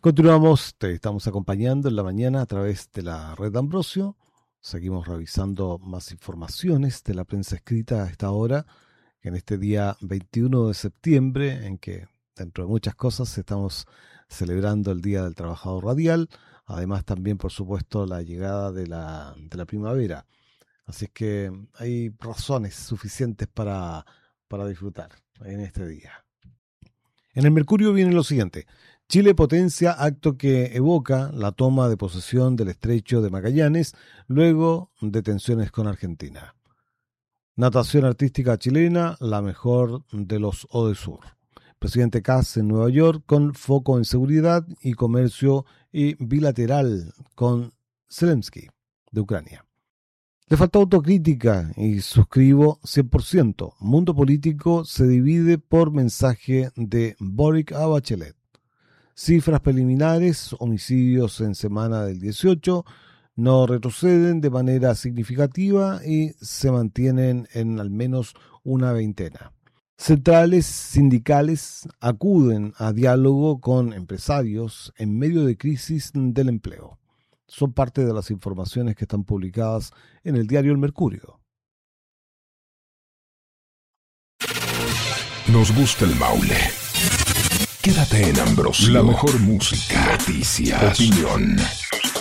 Continuamos, te estamos acompañando en la mañana a través de la red Ambrosio. Seguimos revisando más informaciones de la prensa escrita a esta hora, en este día 21 de septiembre, en que, dentro de muchas cosas, estamos celebrando el Día del Trabajador Radial, además también, por supuesto, la llegada de la primavera. Así es que hay razones suficientes para disfrutar en este día. En el Mercurio viene lo siguiente. Chile potencia acto que evoca la toma de posesión del estrecho de Magallanes luego de tensiones con Argentina. Natación artística chilena, la mejor de los ODESUR. Presidente Kass en Nueva York con foco en seguridad y comercio y bilateral con Zelensky de Ucrania. Le faltó autocrítica y suscribo 100%. Mundo político se divide por mensaje de Boric a Bachelet. Cifras preliminares, homicidios en semana del 18, no retroceden de manera significativa y se mantienen en al menos una veintena. Centrales sindicales acuden a diálogo con empresarios en medio de crisis del empleo. Son parte de las informaciones que están publicadas en el diario El Mercurio. Nos gusta el Maule. Quédate en Ambrosio. La mejor música, noticias, opinión.